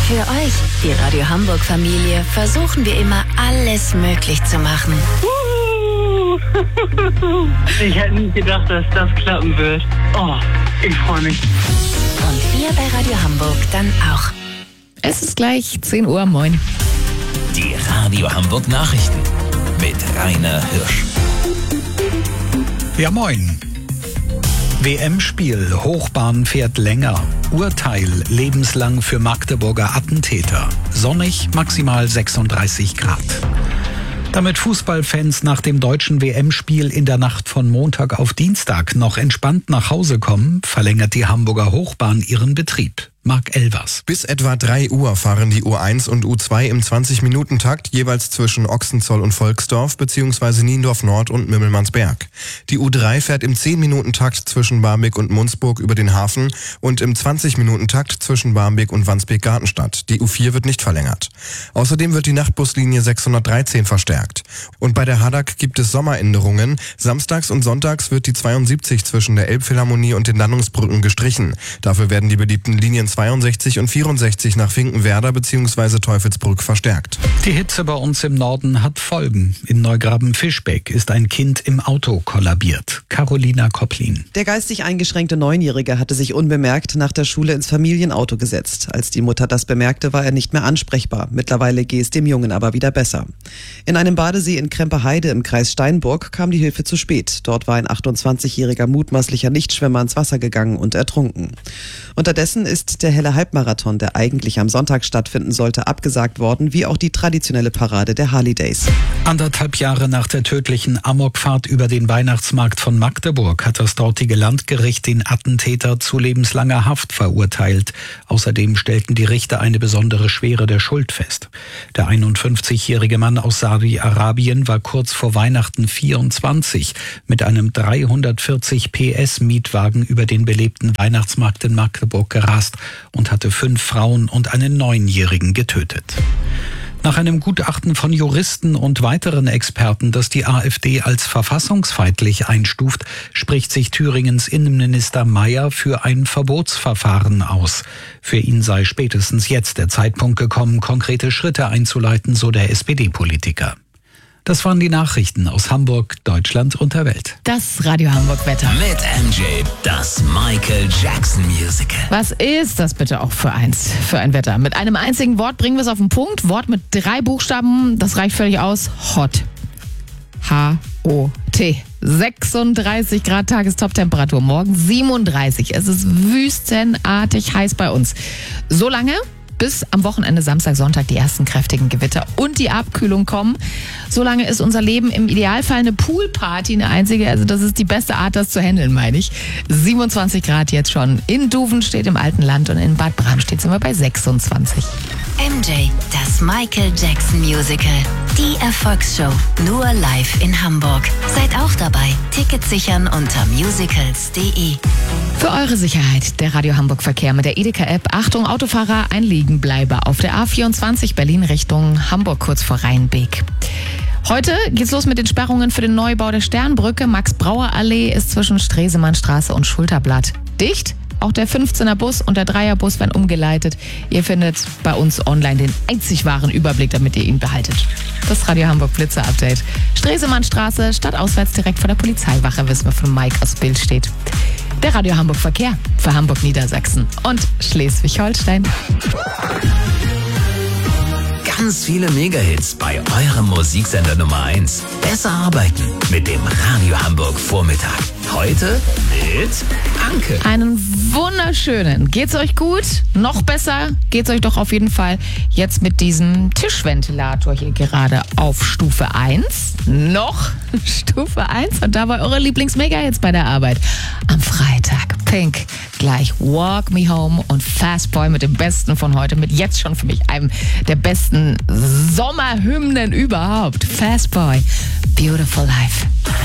Für euch, die Radio Hamburg-Familie, versuchen wir immer alles möglich zu machen. Ich hätte nicht gedacht, dass das klappen wird. Oh, ich freue mich. Und wir bei Radio Hamburg dann auch. Es ist gleich 10 Uhr, moin. Die Radio Hamburg Nachrichten mit Rainer Hirsch. Ja, moin. WM-Spiel, Hochbahn fährt länger. Urteil, lebenslang für Magdeburger Attentäter. Sonnig, maximal 36 Grad. Damit Fußballfans nach dem deutschen WM-Spiel in der Nacht von Montag auf Dienstag noch entspannt nach Hause kommen, verlängert die Hamburger Hochbahn ihren Betrieb. Marc Elvers. Bis etwa 3 Uhr fahren die U1 und U2 im 20-Minuten-Takt jeweils zwischen Ochsenzoll und Volksdorf bzw. Niendorf Nord und Mümmelmannsberg. Die U3 fährt im 10-Minuten-Takt zwischen Barmbek und Munzburg über den Hafen und im 20-Minuten-Takt zwischen Barmbek und Wandsbek-Gartenstadt. Die U4 wird nicht verlängert. Außerdem wird die Nachtbuslinie 613 verstärkt. Und bei der Haddock gibt es Sommeränderungen. Samstags und sonntags wird die 72 zwischen der Elbphilharmonie und den Landungsbrücken gestrichen. Dafür werden die beliebten Linien 62 und 64 nach Finkenwerder bzw. Teufelsbrück verstärkt. Die Hitze bei uns im Norden hat Folgen. In Neugraben-Fischbeck ist ein Kind im Auto kollabiert. Carolina Kopplin. Der geistig eingeschränkte 9-Jährige hatte sich unbemerkt nach der Schule ins Familienauto gesetzt. Als die Mutter das bemerkte, war er nicht mehr ansprechbar. Mittlerweile gehe es dem Jungen aber wieder besser. In einem Badesee in Krempe-Heide im Kreis Steinburg kam die Hilfe zu spät. Dort war ein 28-jähriger mutmaßlicher Nichtschwimmer ins Wasser gegangen und ertrunken. Unterdessen ist der helle Halbmarathon, der eigentlich am Sonntag stattfinden sollte, abgesagt worden, wie auch die traditionelle Parade der Harley Days. 1,5 Jahre nach der tödlichen Amokfahrt über den Weihnachtsmarkt von Magdeburg hat das dortige Landgericht den Attentäter zu lebenslanger Haft verurteilt. Außerdem stellten die Richter eine besondere Schwere der Schuld fest. Der 51-jährige Mann aus Saudi-Arabien war kurz vor Weihnachten 24 mit einem 340 PS Mietwagen über den belebten Weihnachtsmarkt in Magdeburg gerast und hatte 5 Frauen und einen 9-Jährigen getötet. Nach einem Gutachten von Juristen und weiteren Experten, das die AfD als verfassungsfeindlich einstuft, spricht sich Thüringens Innenminister Mayer für ein Verbotsverfahren aus. Für ihn sei spätestens jetzt der Zeitpunkt gekommen, konkrete Schritte einzuleiten, so der SPD-Politiker. Das waren die Nachrichten aus Hamburg, Deutschland und der Welt. Das Radio Hamburg Wetter. Mit MJ, das Michael Jackson Musical. Was ist das bitte auch für ein Wetter? Mit einem einzigen Wort bringen wir es auf den Punkt. Wort mit 3 Buchstaben, das reicht völlig aus. Hot. H-O-T. 36 Grad Tagestop-Temperatur. Morgen 37. Es ist wüstenartig heiß bei uns. So lange, bis am Wochenende Samstag, Sonntag die ersten kräftigen Gewitter und die Abkühlung kommen. Solange ist unser Leben im Idealfall eine Poolparty, eine einzige. Also das ist die beste Art, das zu handeln, meine ich. 27 Grad jetzt schon. In Duven steht im alten Land und in Bad Bramstedt sind wir bei 26. MJ, das Michael Jackson Musical. Die Erfolgsshow. Nur live in Hamburg. Seid auch dabei. Tickets sichern unter musicals.de. Für eure Sicherheit der Radio Hamburg Verkehr mit der Edeka-App. Achtung, Autofahrer, ein Liegenbleiber auf der A24 Berlin Richtung Hamburg kurz vor Rheinbeek. Heute geht's los mit den Sperrungen für den Neubau der Sternbrücke. Max-Brauer-Allee ist zwischen Stresemannstraße und Schulterblatt dicht. Auch der 15er Bus und der 3er Bus werden umgeleitet. Ihr findet bei uns online den einzig wahren Überblick, damit ihr ihn behaltet. Das Radio Hamburg Blitzer-Update. Stresemannstraße, stadtauswärts direkt vor der Polizeiwache, wissen wir von Mike aus Bild steht. Der Radio Hamburg Verkehr für Hamburg, Niedersachsen und Schleswig-Holstein. Ganz viele Megahits bei eurem Musiksender Nummer 1. Besser arbeiten mit dem Radio Hamburg Vormittag. Heute mit Anke. Einen wunderschönen. Geht's euch gut? Noch besser geht's euch doch auf jeden Fall jetzt mit diesem Tischventilator hier gerade auf Stufe 1. Noch Stufe 1 und dabei eure Lieblings-Megahits bei der Arbeit. Am Freitag Pink, gleich Walk Me Home und Fast Boy mit dem Besten von heute, mit jetzt schon für mich einem der besten Sommerhymnen überhaupt. Fast Boy, Beautiful Life.